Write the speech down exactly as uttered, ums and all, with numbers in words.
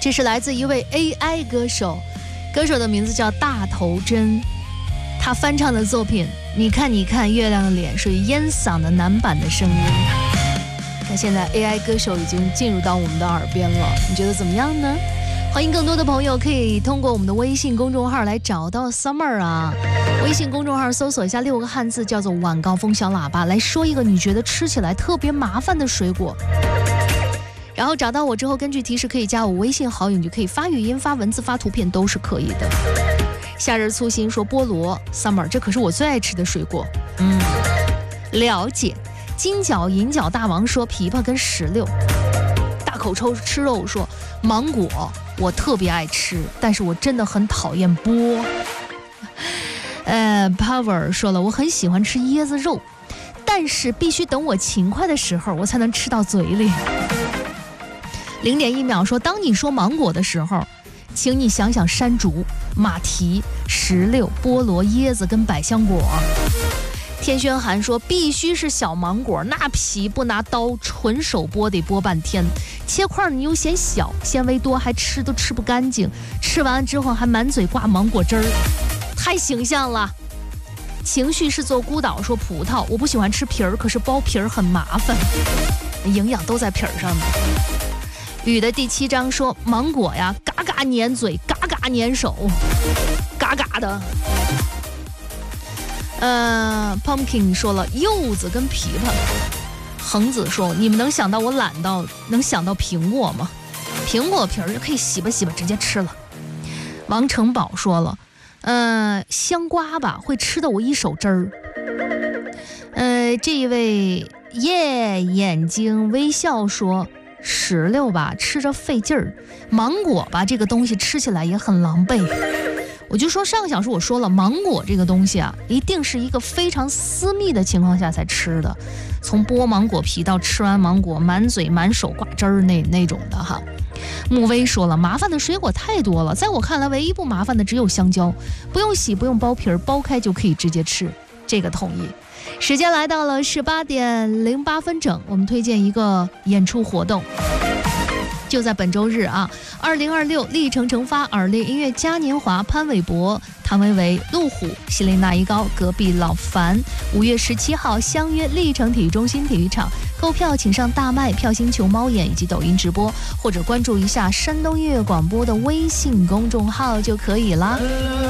这是来自一位 A I 歌手，歌手的名字叫大头针，他翻唱的作品《你看你看月亮的脸》属于烟嗓的男版的声音。那现在 A I 歌手已经进入到我们的耳边了，你觉得怎么样呢？欢迎更多的朋友可以通过我们的微信公众号来找到 Summer 啊，微信公众号搜索一下六个汉字叫做晚高峰小喇叭，来说一个你觉得吃起来特别麻烦的水果，然后找到我之后根据提示可以加我微信好友，你就可以发语音发文字发图片都是可以的。夏日粗心说菠萝 Summer 这可是我最爱吃的水果。嗯，了解。金角银角大王说枇杷跟石榴。大口抽吃肉说芒果我特别爱吃，但是我真的很讨厌剥。呃 Power 说了我很喜欢吃椰子肉，但是必须等我勤快的时候我才能吃到嘴里。零点一秒说当你说芒果的时候请你想想山竹、马蹄、石榴、菠萝、椰子跟百香果。天轩寒说必须是小芒果，那皮不拿刀纯手剥得剥半天，切块你又嫌小，纤维多还吃都吃不干净，吃完之后还满嘴挂芒果汁儿，太形象了。情绪是做孤岛说葡萄我不喜欢吃皮儿，可是剥皮儿很麻烦，营养都在皮儿上呢。雨的第七章说芒果呀嘎嘎粘嘴嘎嘎粘手嘎嘎的。呃 Pumpkin 说了柚子跟枇杷。恒子说你们能想到我懒到能想到苹果吗？苹果皮儿就可以洗吧洗吧直接吃了。王成宝说了呃，香瓜吧会吃的我一手汁儿。呃，这一位耶眼睛微笑说石榴吧吃着费劲儿，芒果吧这个东西吃起来也很狼狈。我就说上个小时我说了，芒果这个东西啊一定是一个非常私密的情况下才吃的，从剥芒果皮到吃完芒果满嘴满手挂汁儿那那种的哈。穆威说了麻烦的水果太多了，在我看来唯一不麻烦的只有香蕉，不用洗不用剥皮儿，剥开就可以直接吃，这个同意。时间来到了十八点零八分整，我们推荐一个演出活动，就在本周日啊，二零二六历程成发耳列音乐嘉年华，潘玮柏、谭维维、路虎、希雷纳一高、隔壁老樊，五月十七号相约历程体育中心体育场。购票请上大麦、票星球、猫眼以及抖音直播，或者关注一下山东音乐广播的微信公众号就可以啦。